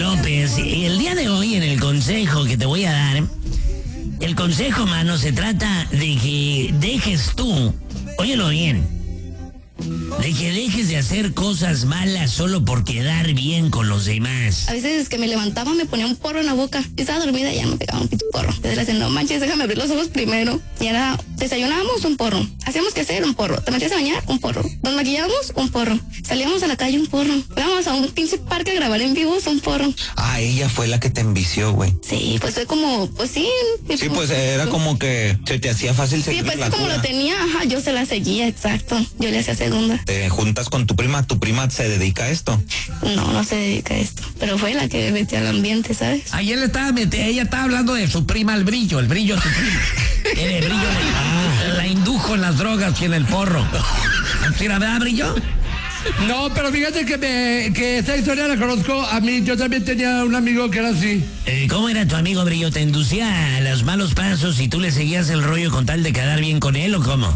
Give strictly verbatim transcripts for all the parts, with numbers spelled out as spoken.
López, el día de hoy en el consejo que te voy a dar, el consejo, mano, se trata de que dejes tú, óyelo bien, de que dejes de hacer cosas malas solo por quedar bien con los demás. A veces que me levantaba me ponía un porro en la boca. Yo estaba dormida y ya me pegaba un pito porro. Entonces le decía, no manches, déjame abrir los ojos primero. Y era, desayunábamos un porro. Hacíamos que hacer un porro. Te metías a bañar, un porro. Nos maquillábamos, un porro. Salíamos a la calle, un porro. Íbamos a un pinche parque a grabar en vivo, un porro. Ah, ella fue la que te envició, güey. Sí, pues fue como, pues sí. Sí, pues era como que se te hacía fácil seguir Sí, pues la como cura. lo tenía, ajá, yo se la seguía, exacto. Yo le hacía segunda. Te juntas con tu prima, tu prima se dedica a esto. No, no se dedica a esto. Pero fue la que metió al ambiente, ¿sabes? Ayer le estaba metiendo, ella estaba hablando de su prima el brillo, el brillo de su prima. El brillo le, ah, la indujo en las drogas y en el porro. ¿Sí la verdad, brillo? No, pero fíjate que, me, que esa historia la conozco a mí. Yo también tenía un amigo que era así. Eh, ¿Cómo era tu amigo, brillo? ¿Te inducía a los malos pasos y tú le seguías el rollo con tal de quedar bien con él o cómo?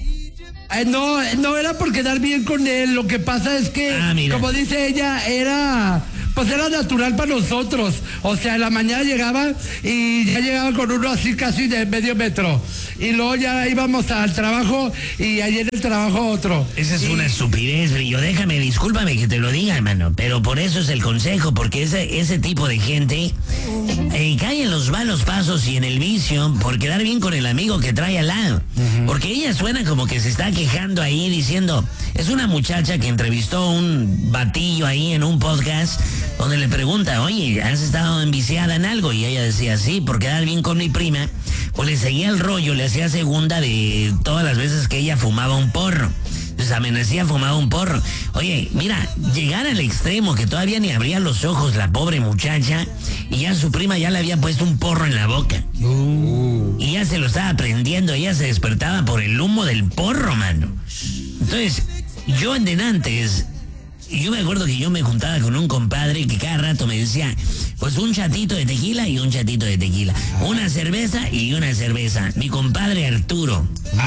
Eh, no, no era por quedar bien con él. Lo que pasa es que, Ah, mira. como dice ella, era... Pues era natural para nosotros. O sea, en la mañana llegaba y ya llegaba con uno así casi de medio metro. Y luego ya íbamos al trabajo y ayer el trabajo otro. Esa es Y- una estupidez, brillo. Déjame, discúlpame que te lo diga, hermano. Pero por eso es el consejo, porque ese, ese tipo de gente eh, cae en los malos pasos y en el vicio por quedar bien con el amigo que trae al lado. Porque ella suena como que se está quejando ahí diciendo, es una muchacha que entrevistó un batillo ahí en un podcast donde le pregunta, oye, ¿has estado enviciada en algo? Y ella decía, sí, por quedar bien con mi prima. Pues le seguía el rollo, le hacía segunda de todas las veces que ella fumaba un porro. Entonces amanecía, fumaba un porro. Oye, mira, llegar al extremo que todavía ni abría los ojos la pobre muchacha y ya su prima ya le había puesto un porro en la boca. Uh. Y ya se lo estaba prendiendo, ella se despertaba por el humo del porro, mano. Entonces, yo en denantes... Y yo me acuerdo que yo me juntaba con un compadre que cada rato me decía, pues un chatito de tequila y un chatito de tequila. Una cerveza y una cerveza. Mi compadre Arturo,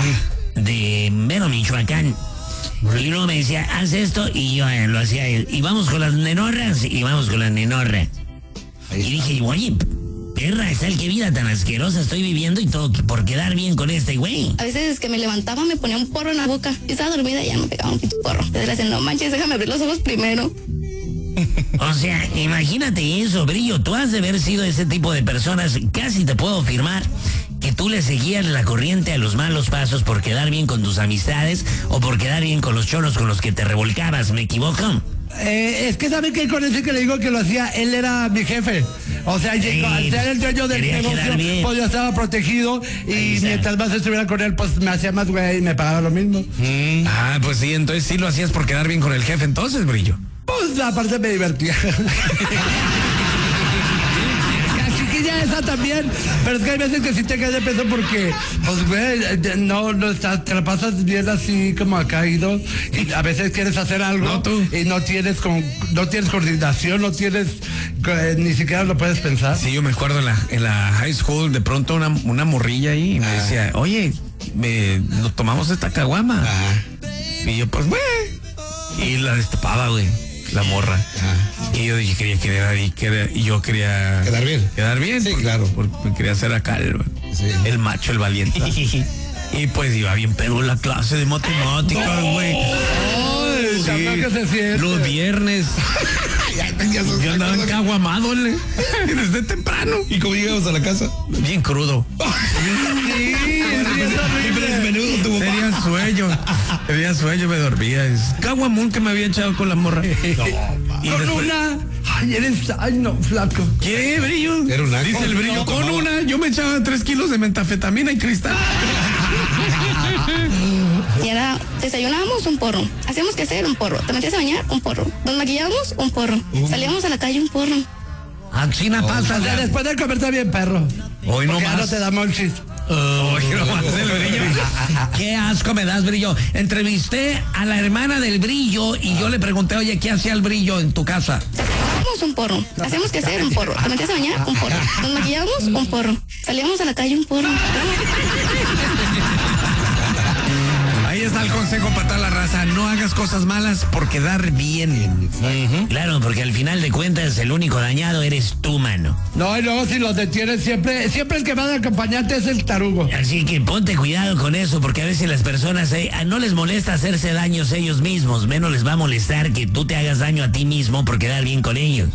de Mero, Michoacán. Y luego me decía, haz esto y yo eh, lo hacía él. Y vamos con las nenorras y vamos con las nenorras. Y dije, oye, perra, ¿sabes qué vida tan asquerosa estoy viviendo y todo por quedar bien con este güey? A veces que me levantaba me ponía un porro en la boca. Yo estaba dormida y ya me pegaba un pito porro. Entonces le decía, no manches, déjame abrir los ojos primero. O sea, imagínate eso, brillo. Tú has de haber sido ese tipo de personas. Casi te puedo afirmar que tú le seguías la corriente a los malos pasos por quedar bien con tus amistades o por quedar bien con los cholos con los que te revolcabas. ¿Me equivoco? Eh, es que sabe que con ese que le digo que lo hacía, él era mi jefe. O sea, llegó, al ser el dueño del quería quedar negocio, bien. pues yo estaba protegido Ahí y está. mientras más estuviera con él, pues me hacía más güey y me pagaba lo mismo. Mm. Ah, pues sí, entonces sí lo hacías por quedar bien con el jefe, entonces, brillo. Pues aparte me divertía. La chiquilla esa también, pero es que hay veces que sí te caes de peso porque, pues güey, no, no estás, te la pasas bien así como ha caído y a veces quieres hacer algo No, tú. y no tienes con, no tienes coordinación, no tienes, eh, ni siquiera lo puedes pensar. Sí, yo me acuerdo en la, en la high school, de pronto una, una morrilla ahí y me decía, oye, me, nos tomamos esta caguama. Y yo, pues, güey. Y la destapaba, güey, la morra. Y yo dije, quería quedar y, quería, y yo quería... Quedar bien. Quedar bien. Sí, porque, claro. Porque quería ser acá el, Sí. el macho, el valiente. Y pues iba bien pedo en la clase de matemáticas, güey. Ay, Sí, cabrón, que se siente. los viernes. Yo andaba encaguamado, le, desde temprano. ¿Y cómo llegamos a la casa? Bien crudo. Sí, sí, es horrible. Menudo tu Tenía sueño. Tenía sueño, me dormía. Es caguamón que me había echado con la morra. Y Con después- una. Ay, eres. Ay, no, flaco. ¿Qué, brillo? Era un Dice el brillo. Con una, yo me echaba tres kilos de metafetamina y cristal. Y era, desayunábamos un porro. Hacíamos que hacer un porro. Te metías a bañar, un porro. Nos maquillábamos, un porro. Salíamos a la calle, un porro. Achina pasa. O sea, después de comer está bien, perro. Hoy no Porque ya más. no te da monchis. Hoy no más el brillo. Qué asco me das, brillo. Entrevisté a la hermana del brillo y yo le pregunté, oye, ¿qué hacía el brillo en tu casa? Desayunábamos un porro. Hacíamos que hacer un porro. Te metías a bañar, un porro. Nos maquillábamos, un porro. Salíamos a la calle, un porro. Ahí ahí está el consejo para toda la raza. No hagas cosas malas por quedar bien. Uh-huh. Claro, porque al final de cuentas el único dañado eres tú, mano. No, y luego si los detienes, siempre, siempre el que va de acompañante es el tarugo. Así que ponte cuidado con eso, porque a veces las personas eh, no les molesta hacerse daños ellos mismos, menos les va a molestar que tú te hagas daño a ti mismo por quedar bien con ellos.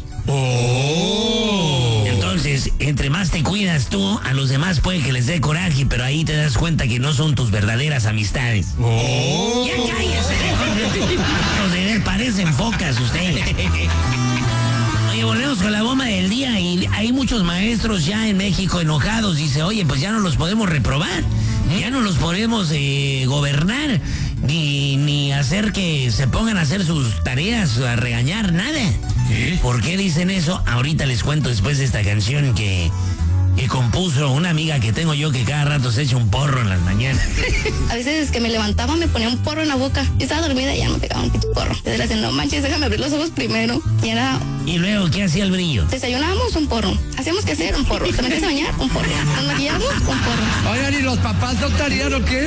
Oh. Entonces, entre más te cuidas tú, a los demás puede que les dé coraje, pero ahí te das cuenta que no son tus verdaderas amistades. Oh. Ya cállese. Los de ver, parecen focas ustedes. Oye, volvemos con la bomba del día y hay muchos maestros ya en México enojados. Dice, oye, pues ya no los podemos reprobar, ya no los podemos eh, gobernar, ni, ni hacer que se pongan a hacer sus tareas, a regañar, nada. ¿Eh? ¿Por qué dicen eso? Ahorita les cuento después de esta canción que, que compuso una amiga que tengo yo que cada rato se echa un porro en las mañanas. A veces que me levantaba me ponía un porro en la boca. Yo estaba dormida y ya me pegaba un pinche porro. Desde la no manches, déjame abrir los ojos primero. Y era... ¿Y luego qué hacía el brillo? Desayunábamos un porro. Hacíamos que hacer un porro. Te metías a bañar, un porro. Nos maquillábamos, un porro. Oigan, ¿y los papás no estarían o qué?